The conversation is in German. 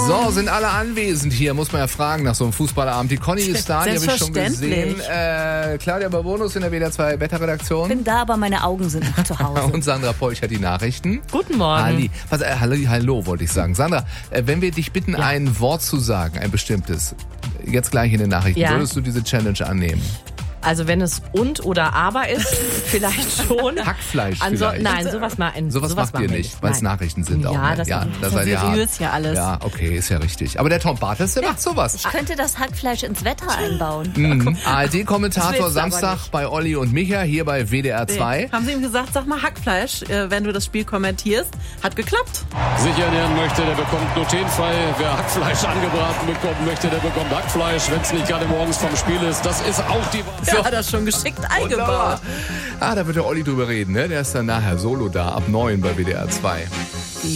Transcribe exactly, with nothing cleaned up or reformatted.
So, sind alle anwesend hier, muss man ja fragen nach so einem Fußballabend. Die Conny ist da, die habe ich schon gesehen. Äh, Claudia Babonus in der W D R zwei Wetterredaktion. Ich bin da, aber meine Augen sind noch zu Hause. Und Sandra Polch hat die Nachrichten. Guten Morgen. Halli. Was, äh, hallo, hallo, wollte ich sagen. Sandra, äh, wenn wir dich bitten, ja. ein Wort zu sagen, ein bestimmtes, jetzt gleich in den Nachrichten, ja. würdest du diese Challenge annehmen? Also wenn es und oder aber ist, vielleicht schon. Hackfleisch Anso- vielleicht. Nein, sowas, mal, sowas, sowas macht ihr nicht, weil es Nachrichten sind. Ja, auch, ne? das, ja, das ist ja seriös ja alles. Ja, okay, ist ja richtig. Aber der Tom Bartels, der ja. macht sowas. Ich könnte das Hackfleisch ins Wetter einbauen. Mhm. A R D-Kommentator Samstag bei Olli und Micha, hier bei W D R zwei. Nee. Haben sie ihm gesagt, sag mal Hackfleisch, wenn du das Spiel kommentierst. Hat geklappt. Sich ernähren möchte, der bekommt glutenfrei. Wer Hackfleisch angebraten bekommen möchte, der bekommt Hackfleisch, wenn es nicht gerade morgens vom Spiel ist. Das ist auch die Wahrheit. So hat er schon geschickt eingebaut. Ah, da wird der Olli drüber reden, ne? Der ist dann nachher solo da, ab neun bei W D R zwei.